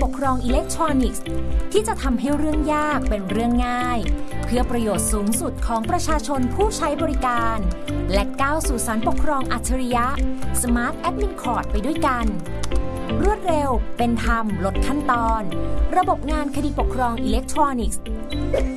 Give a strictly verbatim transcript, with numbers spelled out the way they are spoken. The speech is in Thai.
ปกครองอิเล็กทรอนิกส์ที่จะทำให้เรื่องยากเป็นเรื่องง่ายเพื่อประโยชน์สูงสุดของประชาชนผู้ใช้บริการและก้าวสู่สรรค์ปกครองอัจฉริยะ Smart Admin Court ไปด้วยกันรวดเร็วเป็นธรรมลดขั้นตอนระบบงานคดีปกครองอิเล็กทรอนิกส์